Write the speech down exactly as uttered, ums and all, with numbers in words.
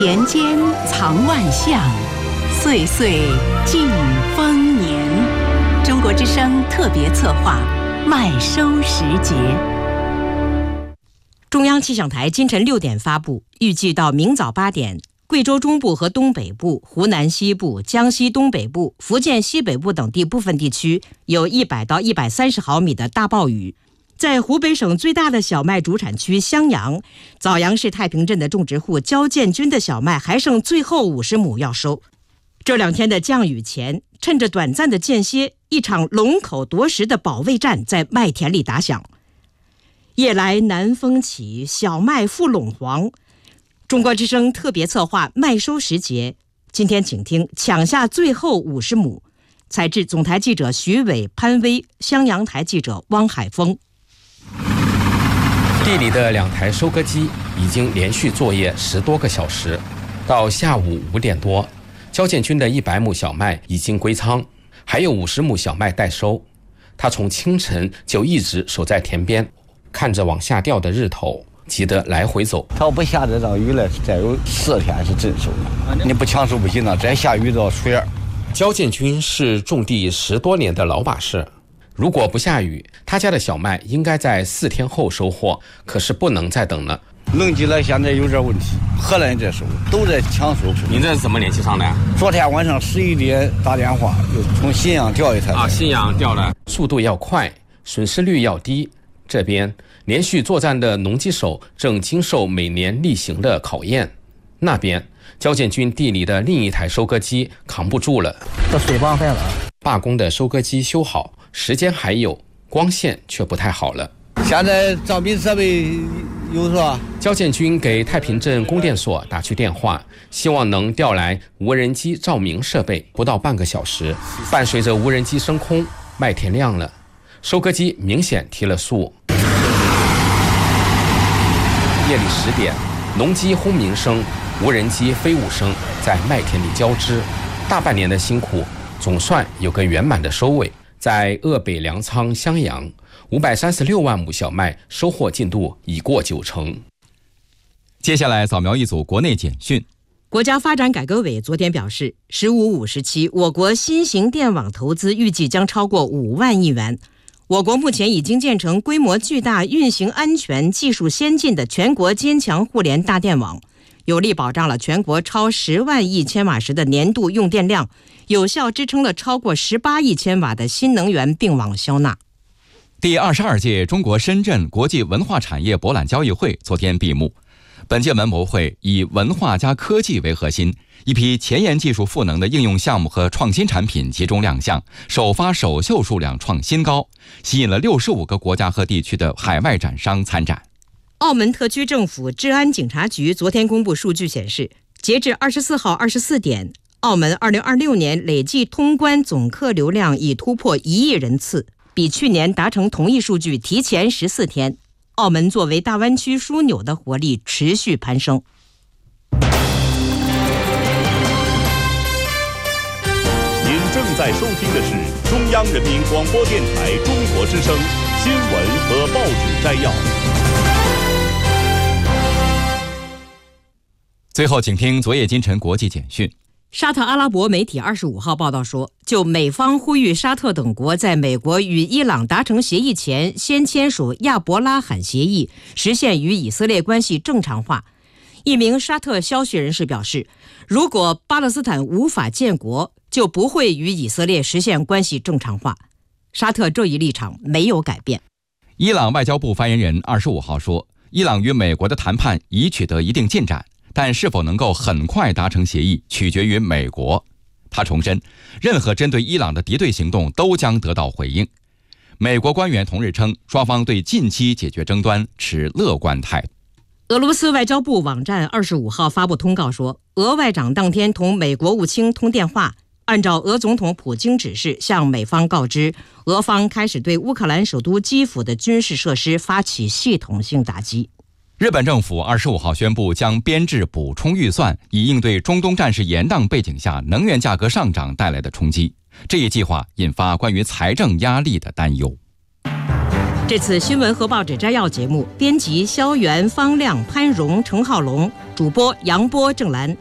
田间藏万象，岁岁尽丰年。中国之声特别策划麦收时节。中央气象台今晨六点发布，预计到明早八点，贵州中部和东北部、湖南西部、江西东北部、福建西北部等地部分地区有一百到一百三十毫米的大暴雨。在湖北省最大的小麦主产区襄阳，枣阳市太平镇的种植户焦建军的小麦还剩最后五十亩要收。这两天的降雨前，趁着短暂的间歇，一场龙口夺食的保卫战在麦田里打响。夜来南风起，小麦复垄黄。中国之声特别策划麦收时节，今天请听抢下最后五十亩。采制总台记者徐伟、潘威，襄阳台记者汪海峰。 地里的两台收割机已经连续作业十多个小时，到下午五点多，焦建军的一百亩小麦已经归仓，还有五十亩小麦待收。他从清晨就一直守在田边，看着往下掉的日头，急得来回走。 他要不下这场雨了，再有四天是真收了。你不抢收不行了，再下雨都要水儿。 焦建军是种地十多年的老把式，如果不下雨，他家的小麦应该在四天后收获，可是不能再等了。 弄起来现在有点问题，荷兰这收都在抢收。 您这是怎么联系上的呀？ 昨天晚上十一点打电话，又从信阳调一台啊，信阳调了，速度要快，损失率要低。这边连续作战的农机手正经受每年例行的考验，那边焦建军地里的另一台收割机扛不住了， 这水报废了。 罢工的收割机修好，时间还有，光线却不太好了。 现在照明设备有是吧？ 焦建军给太平镇供电所打去电话，希望能调来无人机照明设备。不到半个小时，伴随着无人机升空，麦田亮了，收割机明显提了速。夜里十点，农机轰鸣声、无人机飞舞声在麦田里交织，大半年的辛苦总算有个圆满的收尾。在鄂北粮仓襄阳，五百三十六万亩小麦收获进度已过九成。 接下来扫描一组国内简讯。 国家发展改革委昨天表示，十五五时期，我国新型电网投资预计将超过五万亿元。我国目前已经建成规模巨大、运行安全、技术先进的全国坚强互联大电网，有力保障了全国超十万亿千瓦时的年度用电量，有效支撑了超过十八亿千瓦的新能源并网销纳。 第二十二届中国深圳国际文化产业博览交易会昨天闭幕。本届文博会以文化加科技为核心，一批前沿技术赋能的应用项目和创新产品集中亮相，首发首秀数量创新高，吸引了六十五个国家和地区的海外展商参展。 澳门特区政府治安警察局昨天公布数据显示，截至二十四号二十四点，澳门二零二六年累计通关总客流量已突破一亿人次，比去年达成同一数据提前十四天。澳门作为大湾区枢纽的活力持续攀升。 您正在收听的是中央人民广播电台中国之声新闻和报纸摘要。 最后请听昨夜今晨国际简讯。 沙特阿拉伯媒体二十五号报道说，就美方呼吁沙特等国在美国与伊朗达成协议前先签署亚伯拉罕协议，实现与以色列关系正常化。一名沙特消息人士表示，如果巴勒斯坦无法建国，就不会与以色列实现关系正常化。沙特这一立场没有改变。 伊朗外交部发言人二十五号说，伊朗与美国的谈判已取得一定进展，但是否能够很快达成协议，取决于美国。他重申，任何针对伊朗的敌对行动都将得到回应。美国官员同日称，双方对近期解决争端持乐观态度。 俄罗斯外交部网站二十五号发布通告说，俄外长当天同美国务卿通电话，按照俄总统普京指示向美方告知，俄方开始对乌克兰首都基辅的军事设施发起系统性打击。 日本政府二十五号宣布将编制补充预算，以应对中东战事延宕背景下能源价格上涨带来的冲击。这一计划引发关于财政压力的担忧。 这次新闻和报纸摘要节目，编辑肖元、方亮、潘荣、程浩龙，主播杨波、郑兰。